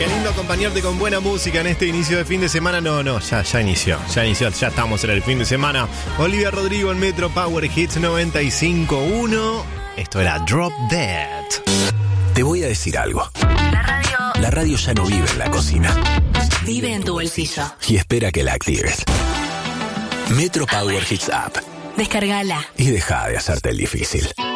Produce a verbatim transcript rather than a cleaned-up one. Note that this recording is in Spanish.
Qué lindo acompañarte con buena música en este inicio de fin de semana. No, no, ya, ya inició, ya inició, ya estamos en el fin de semana. Olivia Rodrigo en Metro Power Hits noventa y cinco punto uno. Esto era Drop Dead. Te voy a decir algo. La radio. La radio ya no vive en la cocina. Vive en tu bolsillo. Y espera que la actives. Metro Power Hits App. Descárgala. Y deja de hacerte el difícil.